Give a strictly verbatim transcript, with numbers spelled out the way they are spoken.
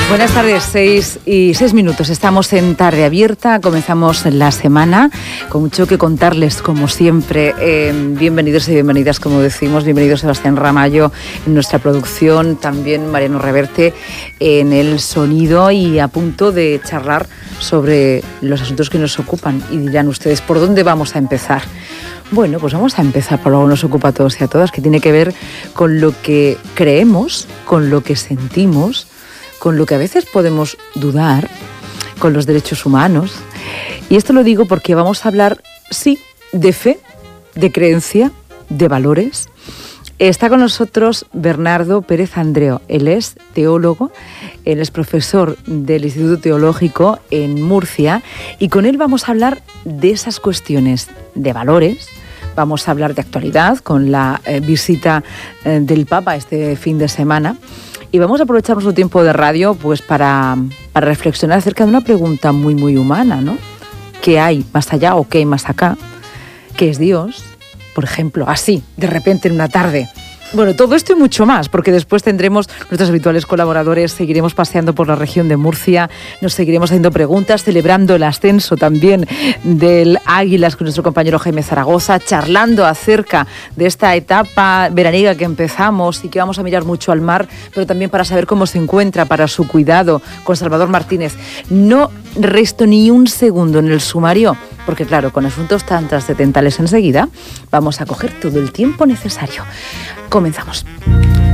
Buenas tardes, seis y seis minutos. Estamos en Tarde Abierta, comenzamos la semana con mucho que contarles, como siempre. Eh, bienvenidos y bienvenidas, como decimos. Bienvenido Sebastián Ramallo en nuestra producción, también Mariano Reverte en el sonido, y a punto de charlar sobre los asuntos que nos ocupan. Y dirán ustedes, ¿por dónde vamos a empezar? Bueno, pues vamos a empezar por lo que nos ocupa a todos y a todas, que tiene que ver con lo que creemos, con lo que sentimos, con lo que a veces podemos dudar, con los derechos humanos. Y esto lo digo porque vamos a hablar, sí, de fe, de creencia, de valores. Está con nosotros Bernardo Pérez Andreo. Él es teólogo, él es profesor del Instituto Teológico en Murcia, y con él vamos a hablar de esas cuestiones de valores. Vamos a hablar de actualidad con la eh, visita eh, del Papa este fin de semana. Y vamos a aprovechar nuestro tiempo de radio pues para, para reflexionar acerca de una pregunta muy, muy humana, ¿no? ¿Qué hay más allá o qué hay más acá? ¿Qué es Dios? Por ejemplo, así, de repente en una tarde. Bueno, todo esto y mucho más, porque después tendremos nuestros habituales colaboradores, seguiremos paseando por la región de Murcia, nos seguiremos haciendo preguntas, celebrando el ascenso también del Águilas con nuestro compañero Jaime Zaragoza, charlando acerca de esta etapa veraniega que empezamos y que vamos a mirar mucho al mar, pero también para saber cómo se encuentra, para su cuidado, con Salvador Martínez. No resto ni un segundo en el sumario, porque claro, con asuntos tan trascendentales enseguida, vamos a coger todo el tiempo necesario. Comenzamos.